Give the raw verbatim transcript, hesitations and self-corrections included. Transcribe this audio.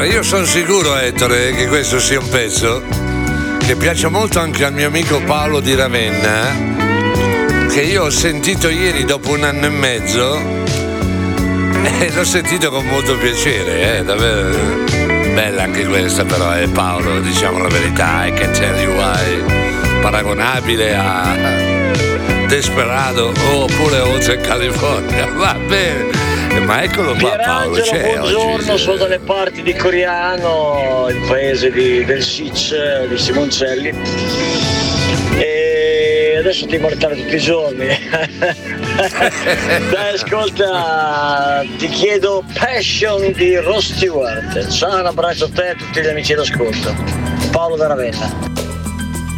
Allora, io sono sicuro, Ettore, che questo sia un pezzo che piace molto anche al mio amico Paolo di Ravenna, che io ho sentito ieri dopo un anno e mezzo e l'ho sentito con molto piacere, eh, davvero. Bella anche questa, però, è eh, Paolo, diciamo la verità, I Can Tell You Why, paragonabile a Desperado oppure Hotel California, va bene. Ma eccolo qua, Paolo, c'è buongiorno, oggi. sono dalle parti di Coriano, il paese di, del Sic, di Simoncelli, e adesso ti immortale tutti i giorni. Dai, ascolta, ti chiedo Passion di Rod Stewart. Ciao, un abbraccio a te e a tutti gli amici d'ascolto. Paolo da Ravenna.